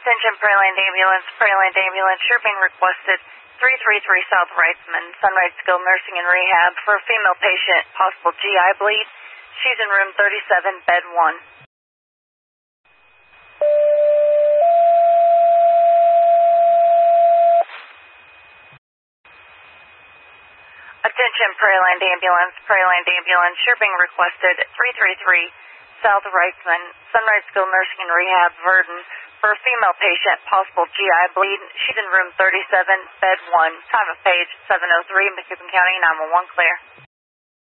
Attention Prairland Ambulance, you're being requested 333 South Wrightsman, Sunrise Skilled Nursing and Rehab for a female patient, possible GI bleed. She's in room 37, bed 1. Attention Prairland Ambulance, you're being requested 333 South Wrightsman, Sunrise Skilled Nursing and Rehab, Verdon, for a female patient, possible GI bleed. She's in room 37, bed 1. Time of page 7:03, McEwen County, 911 clear.